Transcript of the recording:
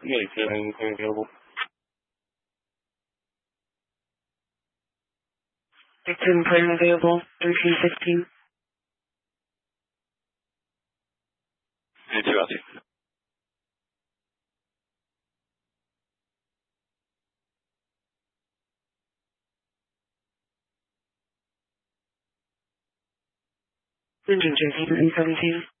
Yeah, you feel anything available? Victim plan available, 1315. And 2 out 2. Engine J 17.